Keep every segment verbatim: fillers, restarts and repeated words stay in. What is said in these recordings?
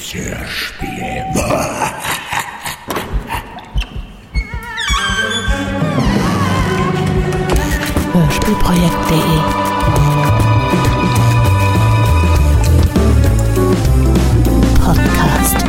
Das Hörspiel. Hörspielprojekt punkt de Podcast.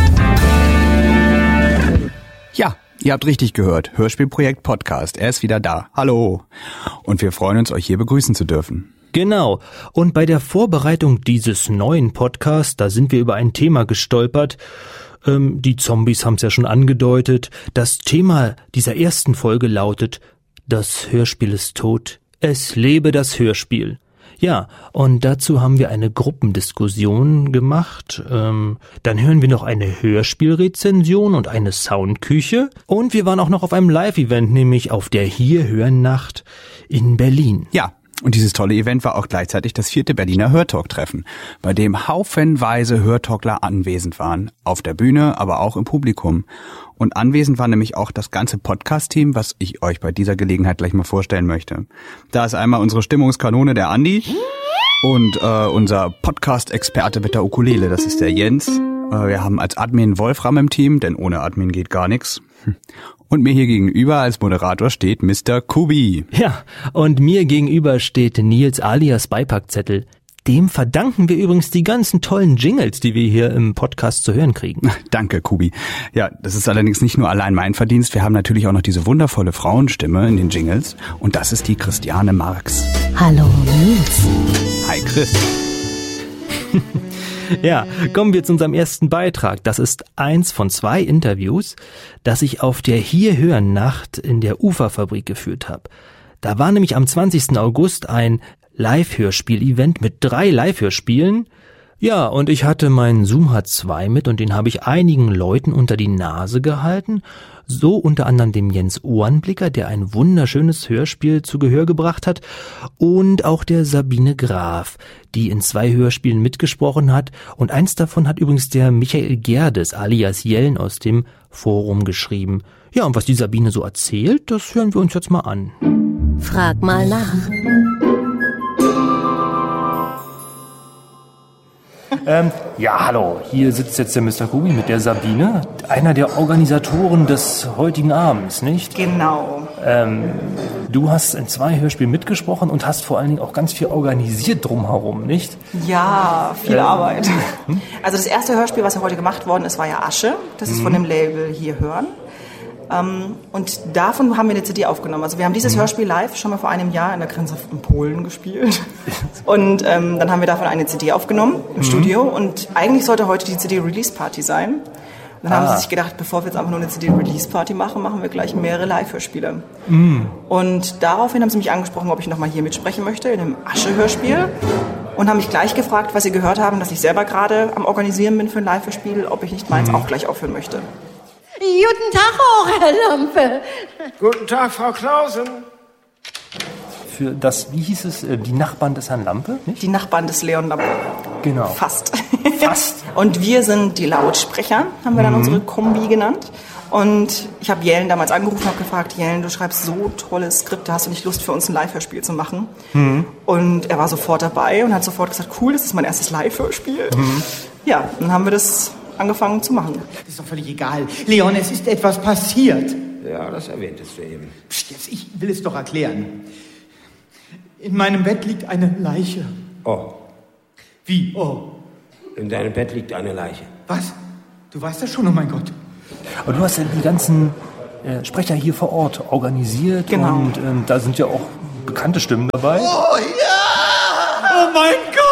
Ja, ihr habt richtig gehört. Hörspielprojekt Podcast. Er ist wieder da. Hallo. Und wir freuen uns, euch hier begrüßen zu dürfen. Genau. Und bei der Vorbereitung dieses neuen Podcasts, da sind wir über ein Thema gestolpert. Ähm, die Zombies haben es ja schon angedeutet. Das Thema dieser ersten Folge lautet: Das Hörspiel ist tot. Es lebe das Hörspiel. Ja, und dazu haben wir eine Gruppendiskussion gemacht. Ähm, dann hören wir noch eine Hörspielrezension und eine Soundküche. Und wir waren auch noch auf einem Live-Event, nämlich auf der Hier-Hören-Nacht in Berlin. Ja. Und dieses tolle Event war auch gleichzeitig das vierte Berliner Hörtalk-Treffen, bei dem haufenweise Hörtalkler anwesend waren. Auf der Bühne, aber auch im Publikum. Und anwesend war nämlich auch das ganze Podcast-Team, was ich euch bei dieser Gelegenheit gleich mal vorstellen möchte. Da ist einmal unsere Stimmungskanone, der Andi, und äh, unser Podcast-Experte mit der Ukulele, das ist der Jens. Äh, wir haben als Admin Wolfram im Team, denn ohne Admin geht gar nichts. Und mir hier gegenüber als Moderator steht Mister Kubi. Ja, und mir gegenüber steht Nils alias Beipackzettel. Dem verdanken wir übrigens die ganzen tollen Jingles, die wir hier im Podcast zu hören kriegen. Danke, Kubi. Ja, das ist allerdings nicht nur allein mein Verdienst. Wir haben natürlich auch noch diese wundervolle Frauenstimme in den Jingles. Und das ist die Christiane Marx. Hallo, Nils. Hi, Chris. Ja, kommen wir zu unserem ersten Beitrag. Das ist eins von zwei Interviews, das ich auf der Hier-Hören-Nacht in der Uferfabrik geführt habe. Da war nämlich am zwanzigsten August ein Live-Hörspiel-Event mit drei Live-Hörspielen. Ja, und ich hatte meinen Zoom H zwei mit und den habe ich einigen Leuten unter die Nase gehalten. So unter anderem dem Jens Ohrenblicker, der ein wunderschönes Hörspiel zu Gehör gebracht hat, und auch der Sabine Graf, die in zwei Hörspielen mitgesprochen hat, und eins davon hat übrigens der Michael Gerdes alias Jellen aus dem Forum geschrieben. Ja, und was die Sabine so erzählt, das hören wir uns jetzt mal an. Frag mal nach. Ähm, ja, hallo, hier sitzt jetzt der Mister Kubi mit der Sabine, einer der Organisatoren des heutigen Abends, nicht? Genau. Ähm, du hast in zwei Hörspielen mitgesprochen und hast vor allen Dingen auch ganz viel organisiert drumherum, nicht? Ja, viel ähm, Arbeit. Hm? Also das erste Hörspiel, was ja heute gemacht worden ist, war ja Asche. Das ist mhm. von dem Label Hier Hören. Um, und davon haben wir eine C D aufgenommen. Also wir haben dieses mhm. Hörspiel live schon mal vor einem Jahr an der Grenze in Polen gespielt. Und ähm, dann haben wir davon eine C D aufgenommen im mhm. Studio. Und eigentlich sollte heute die C D-Release-Party sein. Und dann ah. haben sie sich gedacht, bevor wir jetzt einfach nur eine C D-Release-Party machen, machen wir gleich mehrere Live-Hörspiele. Mhm. Und daraufhin haben sie mich angesprochen, ob ich nochmal hier mitsprechen möchte, in einem Asche-Hörspiel. Und haben mich gleich gefragt, was sie gehört haben, dass ich selber gerade am Organisieren bin für ein Live-Hörspiel, ob ich nicht meins mhm. auch gleich aufhören möchte. Guten Tag, auch, Herr Lampe. Guten Tag, Frau Clausen. Für das, wie hieß es, die Nachbarn des Herrn Lampe, nicht? Die Nachbarn des Leon Lampe. Genau. Fast. Fast. Und wir sind die Lautsprecher, haben wir dann mhm. unsere Kombi genannt. Und ich habe Jellen damals angerufen und habe gefragt, Jellen, du schreibst so tolle Skripte, hast du nicht Lust für uns ein Live-Hörspiel zu machen? Mhm. Und er war sofort dabei und hat sofort gesagt, cool, das ist mein erstes Live-Hörspiel. Mhm. Ja, dann haben wir das angefangen zu machen. Das ist doch völlig egal. Leon, es ist etwas passiert. Ja, das erwähntest du eben. Psst, jetzt, ich will es doch erklären. In meinem Bett liegt eine Leiche. Oh. Wie? Oh. In deinem Bett liegt eine Leiche. Was? Du weißt das schon, oh mein Gott. Aber du hast ja die ganzen äh, Sprecher hier vor Ort organisiert. Genau. Und ähm, da sind ja auch bekannte Stimmen dabei. Oh ja! Oh mein Gott!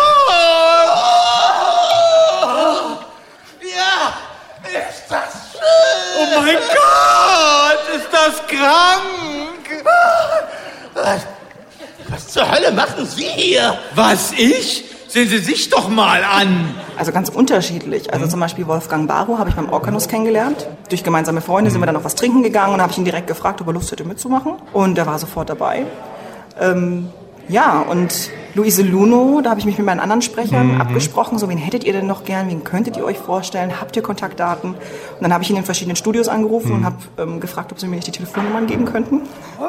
Ist das schön? Oh mein Gott, ist das krank? Was, was zur Hölle machen Sie hier? Was, ich? Sehen Sie sich doch mal an. Also ganz unterschiedlich. Also mhm. zum Beispiel Wolfgang Barrow habe ich beim Orkanus kennengelernt. Durch gemeinsame Freunde mhm. sind wir dann noch was trinken gegangen und habe ich ihn direkt gefragt, ob er Lust hätte mitzumachen. Und er war sofort dabei. Ähm, ja, und Luise Luno, da habe ich mich mit meinen anderen Sprechern mhm. abgesprochen. So, wen hättet ihr denn noch gern? Wen könntet ihr euch vorstellen? Habt ihr Kontaktdaten? Und dann habe ich ihn in verschiedenen Studios angerufen mhm. und habe ähm, gefragt, ob sie mir nicht die Telefonnummern geben könnten. Oh.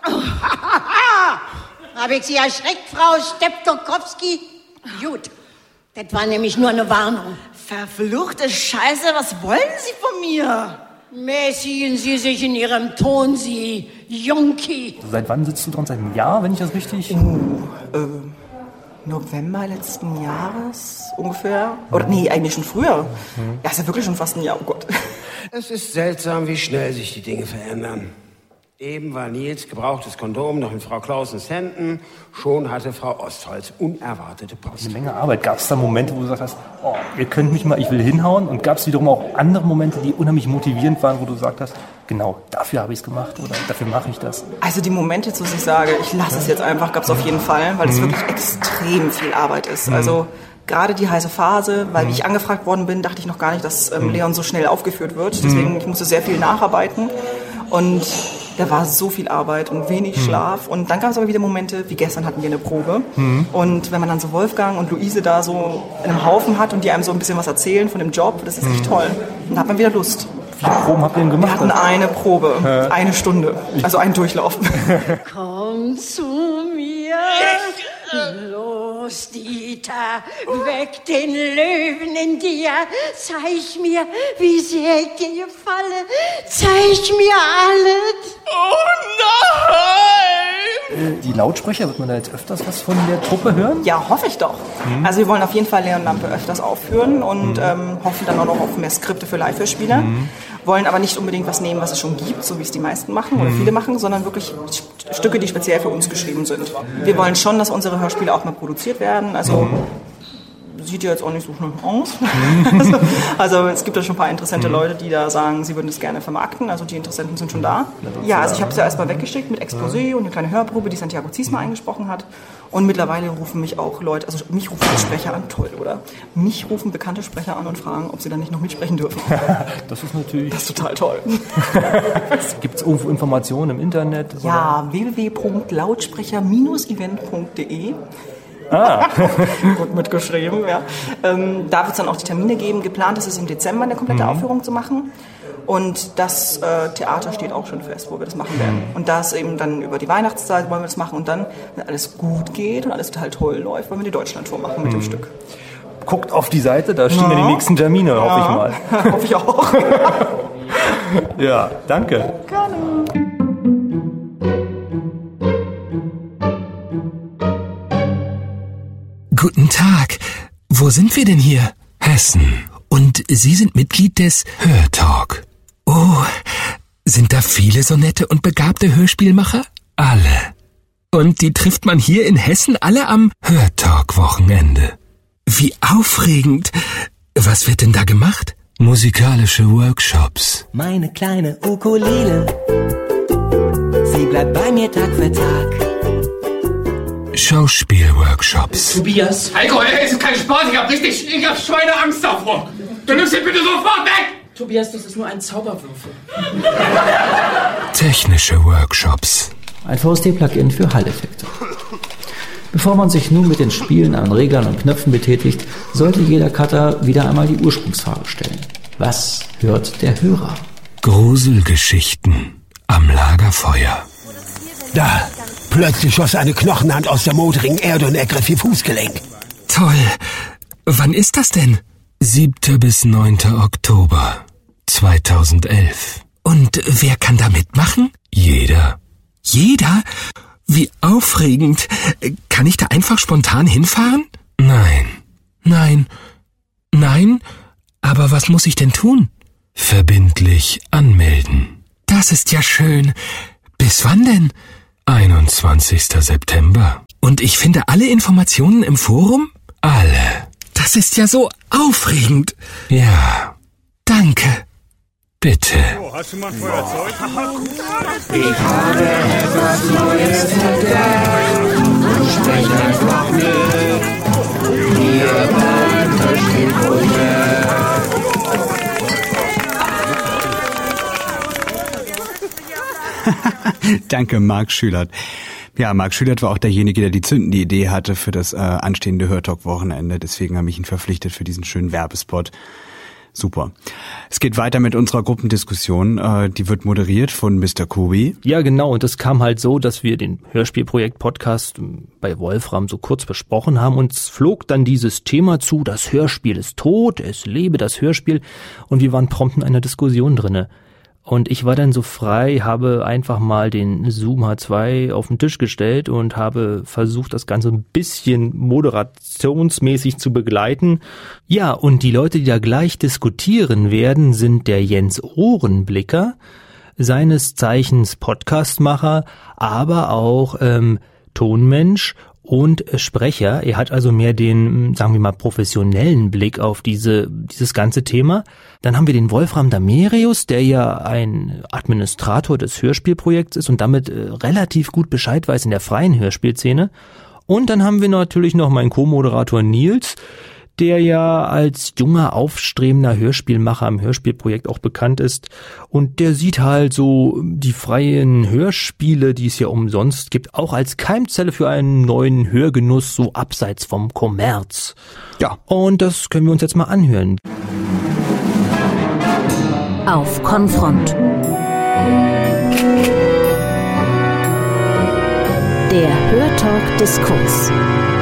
Habe ich Sie erschreckt, Frau Steptokowski? Gut, das war nämlich nur eine Warnung. Verfluchte Scheiße, was wollen Sie von mir? Mäßigen Sie sich in Ihrem Ton, Sie Junkie. Seit wann sitzt du dran? Seit einem Jahr, wenn ich das richtig... Oh, äh, November letzten Jahres ungefähr. Oder nee, eigentlich schon früher. Mhm. Ja, ist ja wirklich schon fast ein Jahr, oh Gott. Es ist seltsam, wie schnell sich die Dinge verändern. Eben war Nils gebrauchtes Kondom noch in Frau Clausens Händen. Schon hatte Frau Ostholz unerwartete Post. Eine Menge Arbeit. Gab es da Momente, wo du gesagt hast, oh, ihr könnt mich mal, ich will hinhauen? Und gab es wiederum auch andere Momente, die unheimlich motivierend waren, wo du gesagt hast, genau, dafür habe ich es gemacht oder dafür mache ich das? Also die Momente, wo ich sage, ich lasse es jetzt einfach, gab es auf jeden Fall, weil es mhm. wirklich extrem viel Arbeit ist. Mhm. Also gerade die heiße Phase, weil mhm. wie ich angefragt worden bin, dachte ich noch gar nicht, dass ähm, Leon so schnell aufgeführt wird. Deswegen, ich musste sehr viel nacharbeiten. Und da war so viel Arbeit und wenig mhm. Schlaf. Und dann gab es aber wieder Momente, wie gestern hatten wir eine Probe. Mhm. Und wenn man dann so Wolfgang und Luise da so in einem Haufen hat und die einem so ein bisschen was erzählen von dem Job, das ist echt mhm. toll. Und da hat man wieder Lust. Wie viele Proben habt ihr denn gemacht? Wir hatten eine Probe, äh. eine Stunde, also einen Durchlauf. Komm zu mir, los Dieter, weck den Löwen in dir, zeig mir, wie sehr ich dir gefalle, zeig mir alles. Oh nein! Die Lautsprecher, wird man da jetzt öfters was von der Truppe hören? Ja, hoffe ich doch. Mhm. Also wir wollen auf jeden Fall Leon Lampe öfters aufführen und mhm. ähm, hoffen dann auch noch auf mehr Skripte für Live-Hörspiele. Mhm. Wollen aber nicht unbedingt was nehmen, was es schon gibt, so wie es die meisten machen oder mhm. viele machen, sondern wirklich Stücke, die speziell für uns geschrieben sind. Wir wollen schon, dass unsere Hörspiele auch mal produziert werden. Also mhm. sieht ja jetzt auch nicht so schnell aus. also, also es gibt ja schon ein paar interessante mhm. Leute, die da sagen, sie würden das gerne vermarkten. Also die Interessenten sind schon da. Ja, also ich habe es ja erstmal weggeschickt mit Exposé und eine kleine Hörprobe, die Santiago Ziesmer eingesprochen hat. Und mittlerweile rufen mich auch Leute, also mich rufen Sprecher an, toll, oder? Mich rufen bekannte Sprecher an und fragen, ob sie dann nicht noch mitsprechen dürfen. Das ist natürlich... Das ist total toll. Gibt es irgendwo Informationen im Internet? Oder? Ja, w w w punkt lautsprecher Bindestrich event punkt d e. Ah. Gut mitgeschrieben, ja. Ähm, da wird es dann auch die Termine geben. Geplant ist es im Dezember eine komplette mhm. Aufführung zu machen. Und das äh, Theater steht auch schon fest, wo wir das machen werden. Und das eben dann über die Weihnachtszeit wollen wir das machen. Und dann, wenn alles gut geht und alles total toll läuft, wollen wir die Deutschlandtour machen mit mhm. dem Stück. Guckt auf die Seite, da stehen ja, ja die nächsten Termine, ja. hoffe ich mal. Hoffe ich auch. Ja, danke. Gerne. Guten Tag. Wo sind wir denn hier? Hessen. Und Sie sind Mitglied des Hörtalk. Oh, sind da viele so nette und begabte Hörspielmacher? Alle. Und die trifft man hier in Hessen alle am Hörtalk-Wochenende. Wie aufregend. Was wird denn da gemacht? Musikalische Workshops. Meine kleine Ukulele, sie bleibt bei mir Tag für Tag. Schauspielworkshops. Tobias. Heiko, ey, es ist kein Spaß, ich hab richtig, ich hab Schweineangst davor. Du nimmst ihn bitte sofort weg! Tobias, das ist nur ein Zauberwürfel. Technische Workshops. Ein V S T-Plugin für Hall-Effekte. Bevor man sich nun mit den Spielen an Reglern und Knöpfen betätigt, sollte jeder Cutter wieder einmal die Ursprungsfrage stellen. Was hört der Hörer? Gruselgeschichten am Lagerfeuer. Da, plötzlich schoss eine Knochenhand aus der modrigen Erde und ergriff ihr Fußgelenk. Toll. Wann ist das denn? siebter bis neunter Oktober zweitausendelf. Und wer kann da mitmachen? Jeder. Jeder? Wie aufregend. Kann ich da einfach spontan hinfahren? Nein. Nein. Nein? Aber was muss ich denn tun? Verbindlich anmelden. Das ist ja schön. Bis wann denn? einundzwanzigster September. Und ich finde alle Informationen im Forum? Alle. Das ist ja so aufregend. Ja. Danke. Bitte. Oh, hast du mal ein Feuerzeug? Ich habe etwas Neues entdeckt und spreche einfach mit. Hier beim Hörspielprojekt. Danke, Marc Schülert. Ja, Marc Schülert war auch derjenige, der die zündende Idee hatte für das äh, anstehende Hörtalk-Wochenende. Deswegen habe ich ihn verpflichtet für diesen schönen Werbespot. Super. Es geht weiter mit unserer Gruppendiskussion. Äh, die wird moderiert von Mister Kubi. Ja, genau. Und es kam halt so, dass wir den Hörspielprojekt-Podcast bei Wolfram so kurz besprochen haben. Uns flog dann dieses Thema zu, das Hörspiel ist tot, es lebe das Hörspiel. Und wir waren prompt in einer Diskussion drinne. Und ich war dann so frei, habe einfach mal den Zoom H zwei auf den Tisch gestellt und habe versucht, das Ganze ein bisschen moderationsmäßig zu begleiten. Ja, und die Leute, die da gleich diskutieren werden, sind der Jens Ohrenblicker, seines Zeichens Podcastmacher, aber auch ähm, Tonmensch und Sprecher. Er hat also mehr den, sagen wir mal, professionellen Blick auf diese dieses ganze Thema. Dann haben wir den Wolfram Damerius, der ja ein Administrator des Hörspielprojekts ist und damit äh, relativ gut Bescheid weiß in der freien Hörspielszene. Und dann haben wir natürlich noch meinen Co-Moderator Nils, der ja als junger, aufstrebender Hörspielmacher im Hörspielprojekt auch bekannt ist. Und der sieht halt so die freien Hörspiele, die es ja umsonst gibt, auch als Keimzelle für einen neuen Hörgenuss, so abseits vom Kommerz. Ja, und das können wir uns jetzt mal anhören. Auf Konfront. Der Hörtalk-Diskurs.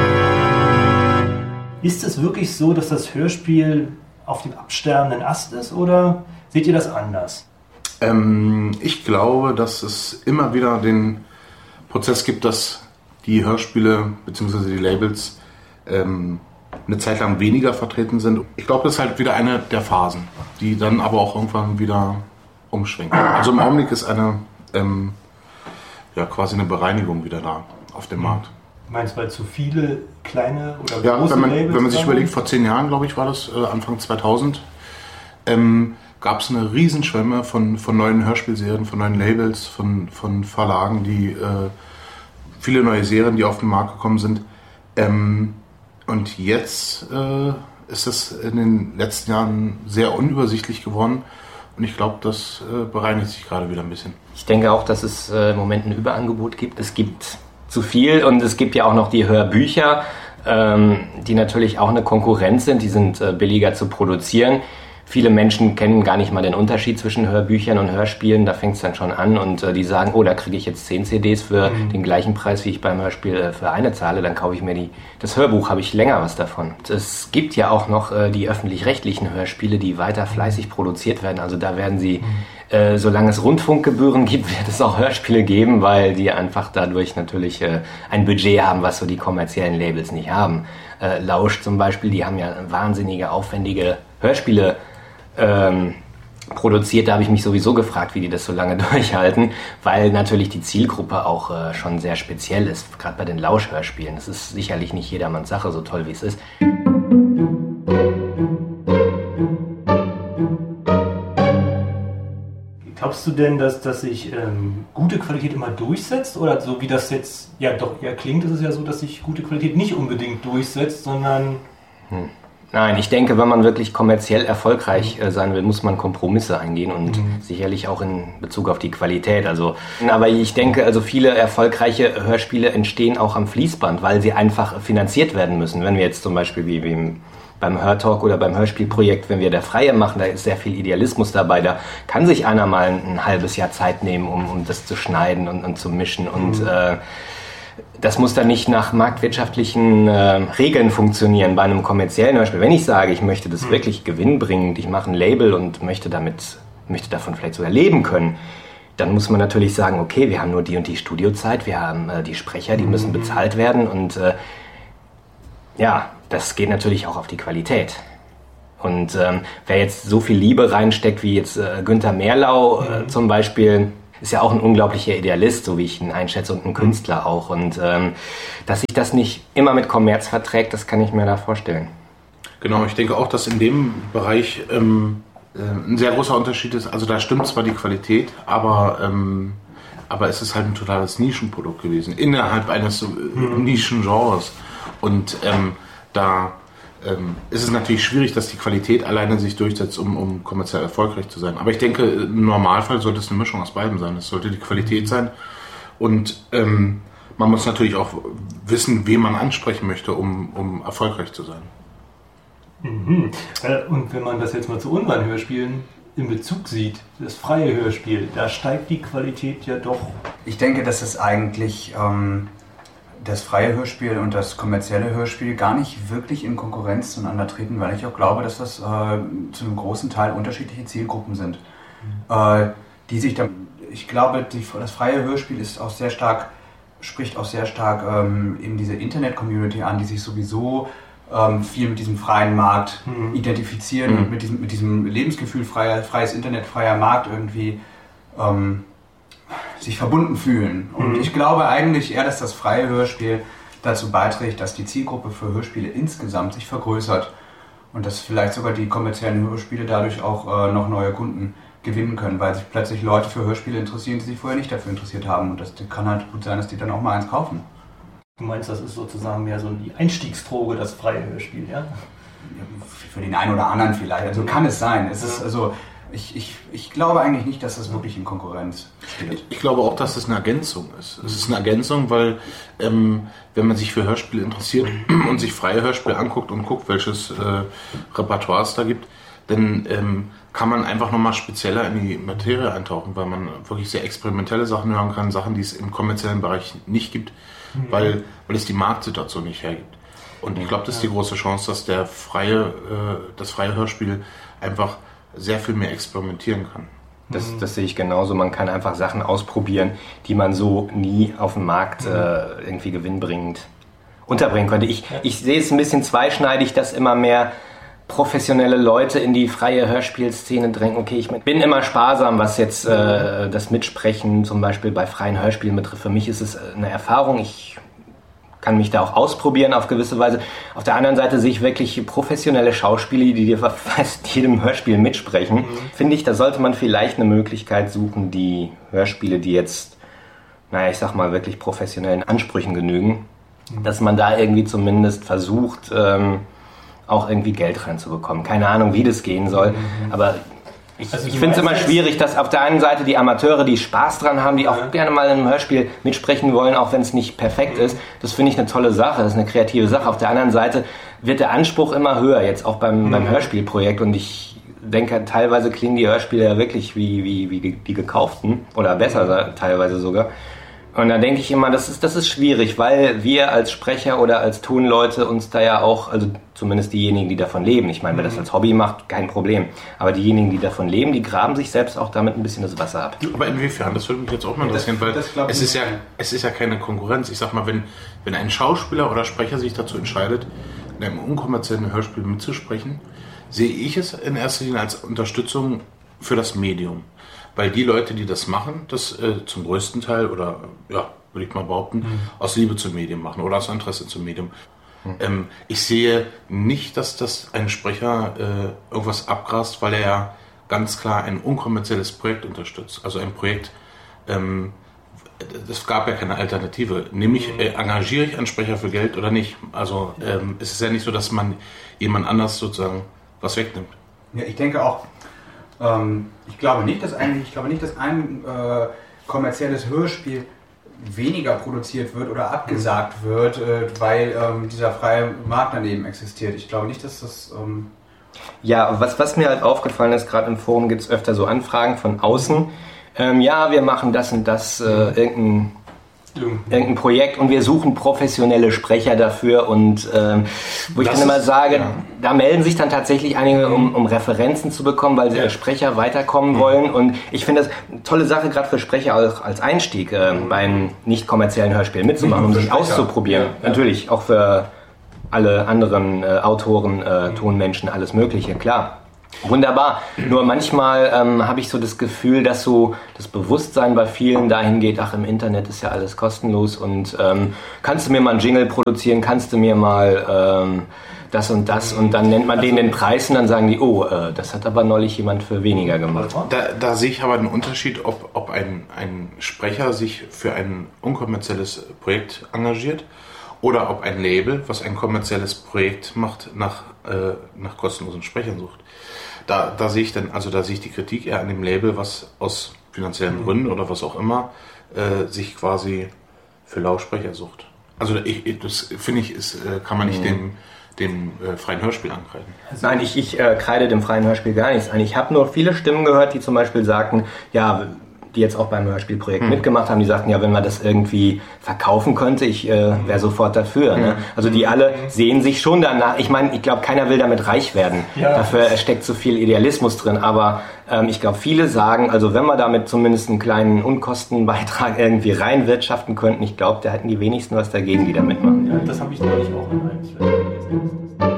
Ist es wirklich so, dass das Hörspiel auf dem absterbenden Ast ist, oder seht ihr das anders? Ähm, ich glaube, dass es immer wieder den Prozess gibt, dass die Hörspiele bzw. die Labels ähm, eine Zeit lang weniger vertreten sind. Ich glaube, das ist halt wieder eine der Phasen, die dann aber auch irgendwann wieder umschwenken. Also im Augenblick ist eine ähm, ja, quasi eine Bereinigung wieder da auf dem Markt. Meinst du, weil zu viele kleine oder ja, große wenn man, Labels wenn man sich haben? überlegt, vor zehn Jahren, glaube ich, war das, äh, Anfang zweitausend, ähm, gab es eine Riesenschwemme von, von neuen Hörspielserien, von neuen Labels, von, von Verlagen, die äh, viele neue Serien, die auf den Markt gekommen sind. Ähm, und jetzt äh, ist es in den letzten Jahren sehr unübersichtlich geworden. Und ich glaube, das äh, bereinigt sich gerade wieder ein bisschen. Ich denke auch, dass es äh, im Moment ein Überangebot gibt. Es gibt zu viel und es gibt ja auch noch die Hörbücher, ähm, die natürlich auch eine Konkurrenz sind. Die sind äh, billiger zu produzieren. Viele Menschen kennen gar nicht mal den Unterschied zwischen Hörbüchern und Hörspielen. Da fängt es dann schon an und äh, die sagen, oh, da kriege ich jetzt zehn C Ds für mhm. den gleichen Preis, wie ich beim Hörspiel äh, für eine zahle. Dann kaufe ich mir die, das Hörbuch, habe ich länger was davon. Es gibt ja auch noch äh, die öffentlich-rechtlichen Hörspiele, die weiter fleißig produziert werden. Also da werden sie, mhm. äh, solange es Rundfunkgebühren gibt, wird es auch Hörspiele geben, weil die einfach dadurch natürlich äh, ein Budget haben, was so die kommerziellen Labels nicht haben. Äh, Lausch zum Beispiel, die haben ja wahnsinnige, aufwendige Hörspiele Ähm, produziert. Da habe ich mich sowieso gefragt, wie die das so lange durchhalten, weil natürlich die Zielgruppe auch äh, schon sehr speziell ist, gerade bei den Lauschhörspielen. Das ist sicherlich nicht jedermanns Sache, so toll wie es ist. Glaubst du denn, dass, dass sich ähm, gute Qualität immer durchsetzt? Oder so wie das jetzt ja doch eher klingt, ist es ja so, dass sich gute Qualität nicht unbedingt durchsetzt, sondern... Hm. Nein, ich denke, wenn man wirklich kommerziell erfolgreich äh, sein will, muss man Kompromisse eingehen und mhm. sicherlich auch in Bezug auf die Qualität. Also, aber ich denke, also viele erfolgreiche Hörspiele entstehen auch am Fließband, weil sie einfach finanziert werden müssen. Wenn wir jetzt zum Beispiel wie, wie beim Hörtalk oder beim Hörspielprojekt, wenn wir der Freie machen, da ist sehr viel Idealismus dabei. Da kann sich einer mal ein, ein halbes Jahr Zeit nehmen, um, um das zu schneiden und, und zu mischen und mhm. äh, das muss dann nicht nach marktwirtschaftlichen äh, Regeln funktionieren bei einem kommerziellen Hörspiel. Wenn ich sage, ich möchte das wirklich gewinnbringend, ich mache ein Label und möchte damit, möchte davon vielleicht sogar leben können, dann muss man natürlich sagen, okay, wir haben nur die und die Studiozeit, wir haben äh, die Sprecher, die müssen bezahlt werden und äh, ja, das geht natürlich auch auf die Qualität. Und ähm, wer jetzt so viel Liebe reinsteckt wie jetzt äh, Günther Mehrlau äh, zum Beispiel, ist ja auch ein unglaublicher Idealist, so wie ich ihn einschätze, und ein Künstler auch. Und ähm, dass sich das nicht immer mit Kommerz verträgt, das kann ich mir da vorstellen. Genau, ich denke auch, dass in dem Bereich ähm, äh, ein sehr großer Unterschied ist. Also da stimmt zwar die Qualität, aber, ähm, aber es ist halt ein totales Nischenprodukt gewesen, innerhalb eines äh, Nischengenres. Und ähm, da ähm, ist es natürlich schwierig, dass die Qualität alleine sich durchsetzt, um, um kommerziell erfolgreich zu sein. Aber ich denke, im Normalfall sollte es eine Mischung aus beiden sein. Es sollte die Qualität sein und ähm, man muss natürlich auch wissen, wen man ansprechen möchte, um, um erfolgreich zu sein. Mhm. Und wenn man das jetzt mal zu unseren Hörspielen in Bezug sieht, das freie Hörspiel, da steigt die Qualität ja doch. Ich denke, dass es eigentlich ähm, das freie Hörspiel und das kommerzielle Hörspiel gar nicht wirklich in Konkurrenz zueinander treten, weil ich auch glaube, dass das äh, zu einem großen Teil unterschiedliche Zielgruppen sind, mhm. äh, die sich dann, ich glaube, die, das freie Hörspiel ist auch sehr stark, spricht auch sehr stark ähm, eben diese Internet-Community an, die sich sowieso ähm, viel mit diesem freien Markt mhm. identifizieren mhm. und mit diesem, mit diesem Lebensgefühl freier, freies Internet, freier Markt irgendwie ähm, sich verbunden fühlen. Und mhm. ich glaube eigentlich eher, dass das freie Hörspiel dazu beiträgt, dass die Zielgruppe für Hörspiele insgesamt sich vergrößert und dass vielleicht sogar die kommerziellen Hörspiele dadurch auch äh, noch neue Kunden gewinnen können, weil sich plötzlich Leute für Hörspiele interessieren, die sich vorher nicht dafür interessiert haben. Und das kann halt gut sein, dass die dann auch mal eins kaufen. Du meinst, das ist sozusagen mehr so die Einstiegsdroge, das freie Hörspiel, ja? Für den einen oder anderen vielleicht. Also kann es sein. Es ist also Ich, ich, ich glaube eigentlich nicht, dass das wirklich in Konkurrenz steht. Ich glaube auch, dass es eine Ergänzung ist. Es ist eine Ergänzung, weil ähm, wenn man sich für Hörspiele interessiert und sich freie Hörspiele anguckt und guckt, welches äh, Repertoire es da gibt, dann ähm, kann man einfach nochmal spezieller in die Materie eintauchen, weil man wirklich sehr experimentelle Sachen hören kann, Sachen, die es im kommerziellen Bereich nicht gibt, mhm. weil, weil es die Marktsituation nicht hergibt. Und ich glaube, das ist die große Chance, dass der freie, äh, das freie Hörspiel einfach sehr viel mehr experimentieren kann. Das, das sehe ich genauso. Man kann einfach Sachen ausprobieren, die man so nie auf dem Markt äh, irgendwie gewinnbringend unterbringen könnte. Ich, ich sehe es ein bisschen zweischneidig, dass immer mehr professionelle Leute in die freie Hörspielszene drängen. Okay, ich bin immer sparsam, was jetzt äh, das Mitsprechen zum Beispiel bei freien Hörspielen betrifft. Für mich ist es eine Erfahrung. Ich kann mich da auch ausprobieren auf gewisse Weise. Auf der anderen Seite sehe ich wirklich professionelle Schauspieler, die dir fast jedem Hörspiel mitsprechen. Mhm. Finde ich, da sollte man vielleicht eine Möglichkeit suchen, die Hörspiele, die jetzt, naja, ich sag mal, wirklich professionellen Ansprüchen genügen, mhm. dass man da irgendwie zumindest versucht, ähm, auch irgendwie Geld reinzubekommen. Keine Ahnung, wie das gehen soll, mhm. aber Ich, also ich finde es immer schwierig, dass auf der einen Seite die Amateure, die Spaß dran haben, die auch ja. gerne mal in einem Hörspiel mitsprechen wollen, auch wenn es nicht perfekt ist. Das finde ich eine tolle Sache, das ist eine kreative Sache. Auf der anderen Seite wird der Anspruch immer höher, jetzt auch beim, mhm. beim Hörspielprojekt. Und ich denke, teilweise klingen die Hörspiele ja wirklich wie, wie, wie die gekauften oder besser mhm. teilweise sogar. Und da denke ich immer, das ist, das ist schwierig, weil wir als Sprecher oder als Tonleute uns da ja auch, also zumindest diejenigen, die davon leben, ich meine, wer das als Hobby macht, kein Problem, aber diejenigen, die davon leben, die graben sich selbst auch damit ein bisschen das Wasser ab. Aber inwiefern? Das würde mich jetzt auch mal interessieren, weil es ist ja, es ist ja keine Konkurrenz. Ich sag mal, wenn, wenn ein Schauspieler oder Sprecher sich dazu entscheidet, in einem unkommerziellen Hörspiel mitzusprechen, sehe ich es in erster Linie als Unterstützung für das Medium. Weil die Leute, die das machen, das äh, zum größten Teil oder, ja, würde ich mal behaupten, mhm. aus Liebe zum Medium machen oder aus Interesse zum Medium. Mhm. Ähm, ich sehe nicht, dass das ein Sprecher äh, irgendwas abgrast, weil er ja ganz klar ein unkommerzielles Projekt unterstützt. Also ein Projekt, ähm, es gab ja keine Alternative. Nämlich, äh, engagiere ich einen Sprecher für Geld oder nicht? Also ähm, es ist ja nicht so, dass man jemand anders sozusagen was wegnimmt. Ja, ich denke auch, Ähm, ich glaube nicht, dass ein, ich glaube nicht, dass ein äh, kommerzielles Hörspiel weniger produziert wird oder abgesagt wird, äh, weil ähm, dieser freie Markt daneben existiert. Ich glaube nicht, dass das... Ähm ja, was, was mir halt aufgefallen ist, gerade im Forum gibt es öfter so Anfragen von außen. Ähm, ja, wir machen das und das, äh, irgendein... irgendein Projekt und wir suchen professionelle Sprecher dafür und ähm, wo ich das dann immer sage, ja. da melden sich dann tatsächlich einige, um, um Referenzen zu bekommen, weil sie ja. als Sprecher weiterkommen mhm. wollen und ich finde das eine tolle Sache, gerade für Sprecher auch als Einstieg äh, mhm. beim nicht kommerziellen Hörspiel mitzumachen, um sich Sprecher. auszuprobieren. Ja, ja. Natürlich, auch für alle anderen äh, Autoren, äh, mhm. Tonmenschen, alles Mögliche, klar. Wunderbar. Nur manchmal ähm, habe ich so das Gefühl, dass so das Bewusstsein bei vielen dahin geht, ach, im Internet ist ja alles kostenlos und ähm, kannst du mir mal einen Jingle produzieren, kannst du mir mal ähm, das und das und dann nennt man also, denen den Preis und dann sagen die, oh, äh, das hat aber neulich jemand für weniger gemacht. Da, da sehe ich aber einen Unterschied, ob, ob ein, ein Sprecher sich für ein unkommerzielles Projekt engagiert oder ob ein Label, was ein kommerzielles Projekt macht, nach, äh, nach kostenlosen Sprechern sucht. Da, da sehe ich dann, also da sehe ich die Kritik eher an dem Label, was aus finanziellen Gründen oder was auch immer äh, sich quasi für Lautsprecher sucht. Also ich, das finde ich, ist, kann man nicht mhm. dem, dem äh, freien Hörspiel ankreiden. Nein, ich, ich äh, kreide dem freien Hörspiel gar nichts an. Ich habe nur viele Stimmen gehört, die zum Beispiel sagten, ja, die jetzt auch beim Hörspielprojekt hm. mitgemacht haben, die sagten, ja, wenn man das irgendwie verkaufen könnte, ich äh, wäre sofort dafür. Hm. Ne? Also die alle sehen sich schon danach. Ich meine, ich glaube, keiner will damit reich werden. Ja. Dafür steckt so viel Idealismus drin. Aber ähm, ich glaube, viele sagen, also wenn wir damit zumindest einen kleinen Unkostenbeitrag irgendwie reinwirtschaften könnten, ich glaube, da hätten die wenigsten was dagegen, die da mitmachen. Ja, das habe ich neulich auch in einem gelesen.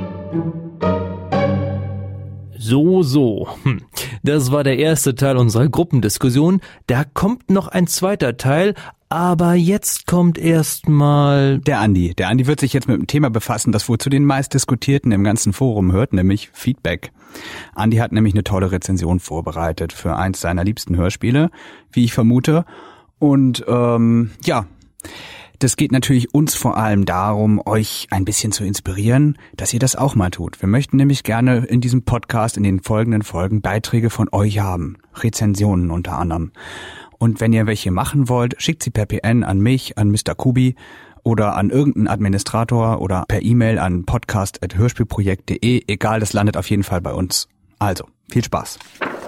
So, so. Hm. Das war der erste Teil unserer Gruppendiskussion. Da kommt noch ein zweiter Teil, aber jetzt kommt erstmal der Andi. Der Andi wird sich jetzt mit dem Thema befassen, das wohl zu den meistdiskutierten im ganzen Forum hört, nämlich Feedback. Andi hat nämlich eine tolle Rezension vorbereitet für eins seiner liebsten Hörspiele, wie ich vermute. Und ähm, ja... Das geht natürlich uns vor allem darum, euch ein bisschen zu inspirieren, dass ihr das auch mal tut. Wir möchten nämlich gerne in diesem Podcast, in den folgenden Folgen, Beiträge von euch haben. Rezensionen unter anderem. Und wenn ihr welche machen wollt, schickt sie per P N an mich, an Mister Kubi oder an irgendeinen Administrator oder per E-Mail an podcast at hörspielprojekt punkt de. Egal, das landet auf jeden Fall bei uns. Also, viel Spaß.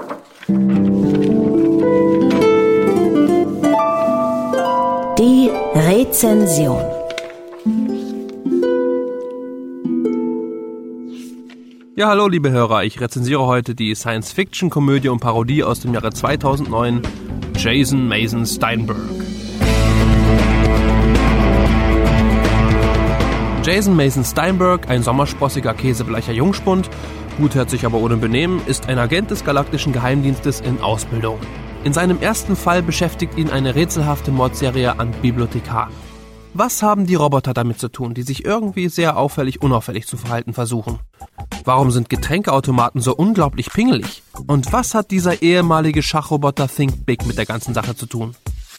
Die Rezension. Ja, hallo liebe Hörer, ich rezensiere heute die Science-Fiction-Komödie und Parodie aus dem Jahre zweitausendneun, Jason Mason Steinberg. Jason Mason Steinberg, ein sommersprossiger, käsebleicher Jungspund, gutherzig aber ohne Benehmen, ist ein Agent des galaktischen Geheimdienstes in Ausbildung. In seinem ersten Fall beschäftigt ihn eine rätselhafte Mordserie an Bibliothekaren. Was haben die Roboter damit zu tun, die sich irgendwie sehr auffällig unauffällig zu verhalten versuchen? Warum sind Getränkeautomaten so unglaublich pingelig? Und was hat dieser ehemalige Schachroboter Think Big mit der ganzen Sache zu tun?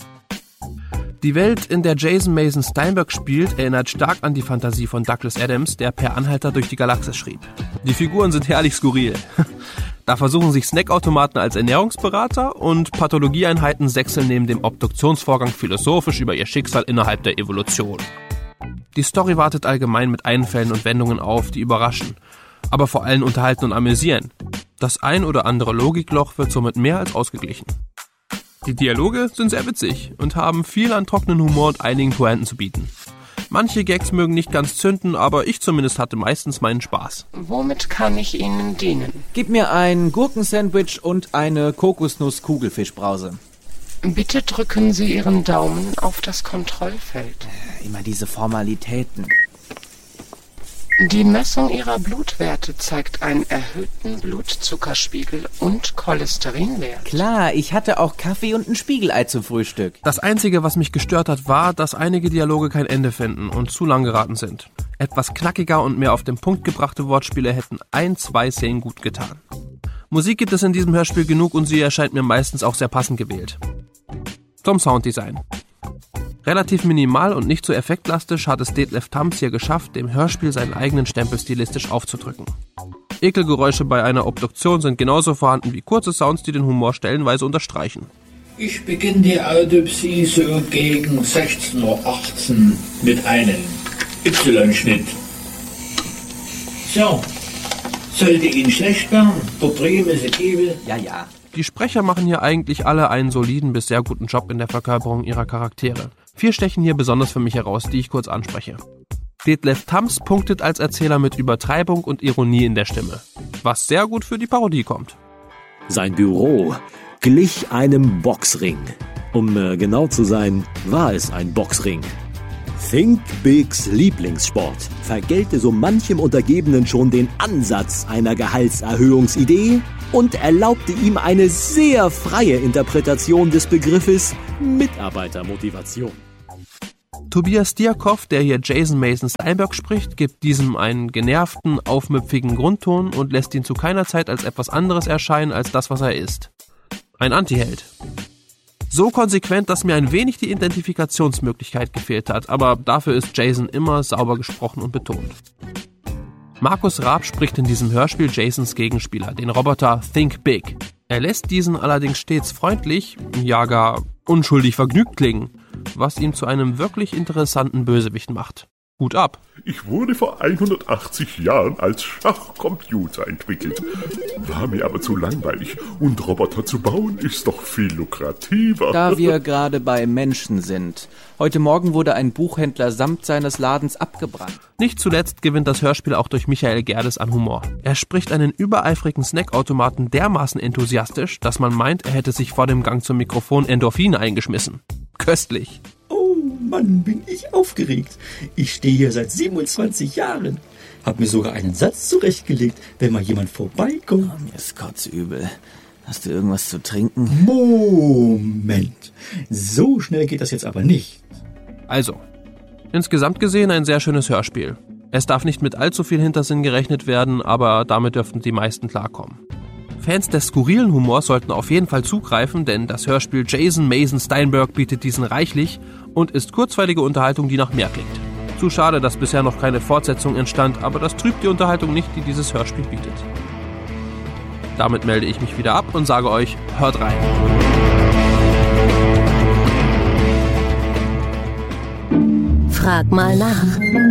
Die Welt, in der Jason Mason Steinberg spielt, erinnert stark an die Fantasie von Douglas Adams, der per Anhalter durch die Galaxis schrieb. Die Figuren sind herrlich skurril. Da versuchen sich Snackautomaten als Ernährungsberater und Pathologieeinheiten sechseln neben dem Obduktionsvorgang philosophisch über ihr Schicksal innerhalb der Evolution. Die Story wartet allgemein mit Einfällen und Wendungen auf, die überraschen, aber vor allem unterhalten und amüsieren. Das ein oder andere Logikloch wird somit mehr als ausgeglichen. Die Dialoge sind sehr witzig und haben viel an trockenen Humor und einigen Pointen zu bieten. Manche Gags mögen nicht ganz zünden, aber ich zumindest hatte meistens meinen Spaß. Womit kann ich Ihnen dienen? Gib mir ein Gurkensandwich und eine Kokosnuss-Kugelfischbrause. Bitte drücken Sie Ihren Daumen auf das Kontrollfeld. Immer diese Formalitäten. Die Messung Ihrer Blutwerte zeigt einen erhöhten Blutzuckerspiegel und Cholesterinwert. Klar, ich hatte auch Kaffee und ein Spiegelei zum Frühstück. Das Einzige, was mich gestört hat, war, dass einige Dialoge kein Ende finden und zu lang geraten sind. Etwas knackiger und mehr auf den Punkt gebrachte Wortspiele hätten ein, zwei Szenen gut getan. Musik gibt es in diesem Hörspiel genug und sie erscheint mir meistens auch sehr passend gewählt. Zum Sounddesign. Relativ minimal und nicht so effektlastisch hat es Detlef Tams hier geschafft, dem Hörspiel seinen eigenen Stempel stilistisch aufzudrücken. Ekelgeräusche bei einer Obduktion sind genauso vorhanden wie kurze Sounds, die den Humor stellenweise unterstreichen. Ich beginne die Autopsie so gegen sechzehn Uhr achtzehn mit einem Y-Schnitt. So, sollte Ihnen schlecht werden, verdrehen Sie Kiebel. Ja, ja. Die Sprecher machen hier eigentlich alle einen soliden bis sehr guten Job in der Verkörperung ihrer Charaktere. Vier stechen hier besonders für mich heraus, die ich kurz anspreche. Detlef Tams punktet als Erzähler mit Übertreibung und Ironie in der Stimme, was sehr gut für die Parodie kommt. Sein Büro glich einem Boxring. Um äh, genau zu sein, war es ein Boxring. Think Bigs Lieblingssport vergällte so manchem Untergebenen schon den Ansatz einer Gehaltserhöhungsidee und erlaubte ihm eine sehr freie Interpretation des Begriffes Mitarbeitermotivation. Tobias Djakow, der hier Jason Mason Steinberg spricht, gibt diesem einen genervten, aufmüpfigen Grundton und lässt ihn zu keiner Zeit als etwas anderes erscheinen als das, was er ist. Ein Antiheld. So konsequent, dass mir ein wenig die Identifikationsmöglichkeit gefehlt hat, aber dafür ist Jason immer sauber gesprochen und betont. Markus Raab spricht in diesem Hörspiel Jasons Gegenspieler, den Roboter Think Big. Er lässt diesen allerdings stets freundlich, ja gar unschuldig vergnügt klingen, was ihn zu einem wirklich interessanten Bösewicht macht. Hut ab. Ich wurde vor hundertachtzig Jahren als Schachcomputer entwickelt. War mir aber zu langweilig. Und Roboter zu bauen ist doch viel lukrativer. Da wir gerade bei Menschen sind. Heute Morgen wurde ein Buchhändler samt seines Ladens abgebrannt. Nicht zuletzt gewinnt das Hörspiel auch durch Michael Gerdes an Humor. Er spricht einen übereifrigen Snackautomaten dermaßen enthusiastisch, dass man meint, er hätte sich vor dem Gang zum Mikrofon Endorphine eingeschmissen. Köstlich. Oh Mann, bin ich aufgeregt. Ich stehe hier seit siebenundzwanzig Jahren. Hab mir sogar einen Satz zurechtgelegt, wenn mal jemand vorbeikommt. Oh, mir ist kotzübel. Hast du irgendwas zu trinken? Moment. So schnell geht das jetzt aber nicht. Also, insgesamt gesehen ein sehr schönes Hörspiel. Es darf nicht mit allzu viel Hintersinn gerechnet werden, aber damit dürften die meisten klarkommen. Fans des skurrilen Humors sollten auf jeden Fall zugreifen, denn das Hörspiel Jason Mason Steinberg bietet diesen reichlich und ist kurzweilige Unterhaltung, die nach mehr klingt. Zu schade, dass bisher noch keine Fortsetzung entstand, aber das trübt die Unterhaltung nicht, die dieses Hörspiel bietet. Damit melde ich mich wieder ab und sage euch, hört rein. Frag mal nach.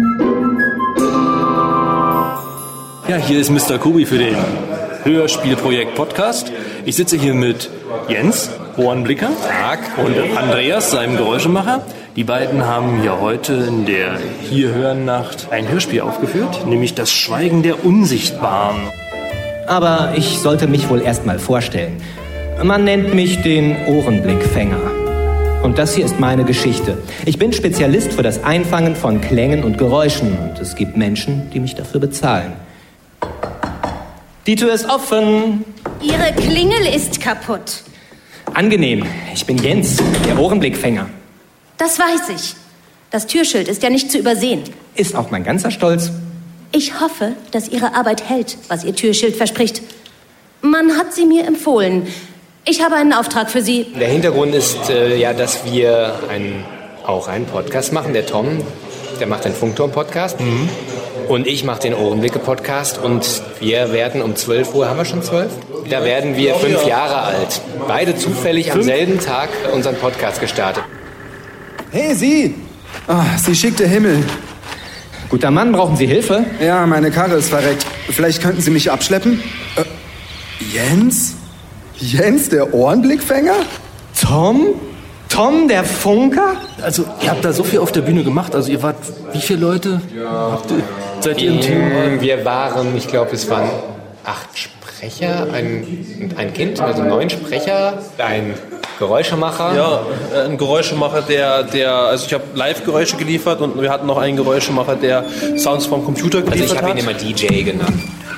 Ja, hier ist Mister Kubi für den Hörspielprojekt Podcast. Ich sitze hier mit Jens, Ohrenblicker, Tag, und Andreas, seinem Geräuschemacher. Die beiden haben ja heute in der Hier-Hören-Nacht ein Hörspiel aufgeführt, nämlich Das Schweigen der Unsichtbaren. Aber ich sollte mich wohl erst mal vorstellen. Man nennt mich den Ohrenblickfänger. Und das hier ist meine Geschichte. Ich bin Spezialist für das Einfangen von Klängen und Geräuschen. Und es gibt Menschen, die mich dafür bezahlen. Die Tür ist offen. Ihre Klingel ist kaputt. Angenehm. Ich bin Jens, der Ohrenblickfänger. Das weiß ich. Das Türschild ist ja nicht zu übersehen. Ist auch mein ganzer Stolz. Ich hoffe, dass Ihre Arbeit hält, was Ihr Türschild verspricht. Man hat sie mir empfohlen. Ich habe einen Auftrag für Sie. Der Hintergrund ist äh, ja, dass wir ein, auch einen Podcast machen. Der Tom, der macht den Funkturm-Podcast. Mhm. Und ich mache den Ohrenblicke-Podcast. Und wir werden um zwölf Uhr, haben wir schon zwölf? Da werden wir fünf Jahre alt. Beide zufällig fünf? am selben Tag unseren Podcast gestartet. Hey, Sie! Oh, Sie schickte Himmel. Guter Mann, brauchen Sie Hilfe? Ja, meine Karre ist verreckt. Vielleicht könnten Sie mich abschleppen? Äh, Jens? Jens, der Ohrenblickfänger? Tom? Tom, der Funker? Also, ihr habt da so viel auf der Bühne gemacht. Also, ihr wart, wie viele Leute? Ja. Habt ihr, seid ihr im Team? Wir waren, ich glaube, es waren acht Sprecher, ein, ein Kind, also neun Sprecher, ein Geräuschemacher. Ja, ein Geräuschemacher, der, der also ich habe Live-Geräusche geliefert und wir hatten noch einen Geräuschemacher, der Sounds vom Computer geliefert hat. Also ich habe ihn immer D J genannt.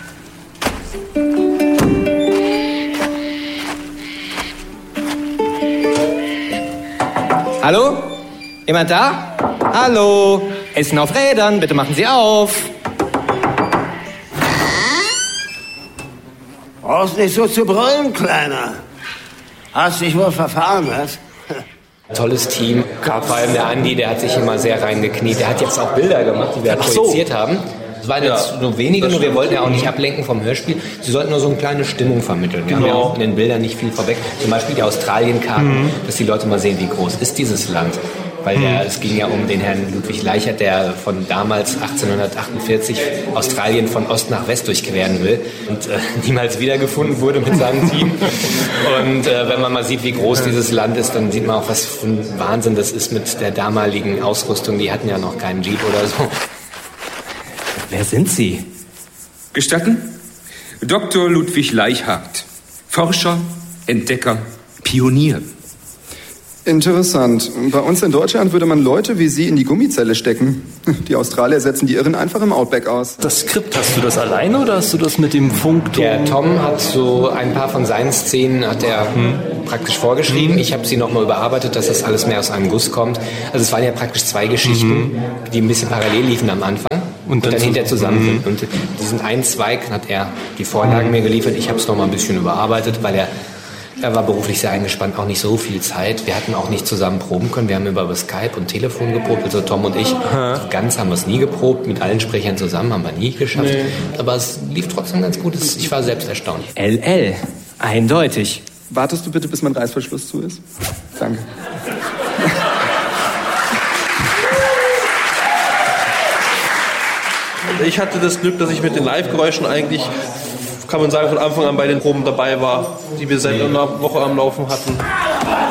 Hallo? Jemand da? Hallo? Essen auf Rädern, bitte machen Sie auf. Brauchst nicht so zu brüllen, Kleiner. Hast dich wohl verfahren, was? Tolles Team. Vor allem der Andi, der hat sich immer sehr reingekniet. Der hat jetzt auch Bilder gemacht, die wir projiziert so. haben. Es waren jetzt ja, nur wenige, nur wir wollten ja auch nicht ablenken vom Hörspiel. Sie sollten nur so eine kleine Stimmung vermitteln. Wir genau. haben ja auch in den Bildern nicht viel vorweg. Zum Beispiel die Australien-Karten, mhm. dass die Leute mal sehen, wie groß ist dieses Land. Weil der, mhm. es ging ja um den Herrn Ludwig Leichert, der von damals achtzehnhundertachtundvierzig Australien von Ost nach West durchqueren will und äh, niemals wiedergefunden wurde mit seinem Team. Und äh, wenn man mal sieht, wie groß dieses Land ist, dann sieht man auch, was für ein Wahnsinn das ist mit der damaligen Ausrüstung. Die hatten ja noch keinen Jeep oder so. Wer sind Sie? Gestatten? Doktor Ludwig Leichhardt. Forscher, Entdecker, Pionier. Interessant. Bei uns in Deutschland würde man Leute wie Sie in die Gummizelle stecken. Die Australier setzen die Irren einfach im Outback aus. Das Skript, hast du das alleine oder hast du das mit dem Funkturm? Der Tom hat so ein paar von seinen Szenen hat er hm. praktisch vorgeschrieben. Hm. Ich habe sie nochmal überarbeitet, dass das alles mehr aus einem Guss kommt. Also es waren ja praktisch zwei Geschichten, hm. die ein bisschen parallel liefen am Anfang. Und dann, und dann hinterher zusammen. Mhm. Und diesen einen Zweig hat er die Vorlagen mir geliefert. Ich habe es noch mal ein bisschen überarbeitet, weil er, er war beruflich sehr eingespannt, auch nicht so viel Zeit. Wir hatten auch nicht zusammen proben können. Wir haben über Skype und Telefon geprobt, also Tom und ich. Aha. Ganz haben wir es nie geprobt, mit allen Sprechern zusammen haben wir nie geschafft. Nee. Aber es lief trotzdem ganz gut. Ich war selbst erstaunt. L L, eindeutig. Wartest du bitte, bis mein Reißverschluss zu ist? Danke. Ich hatte das Glück, dass ich mit den Live-Geräuschen eigentlich, kann man sagen, von Anfang an bei den Proben dabei war, die wir seit einer Woche am Laufen hatten.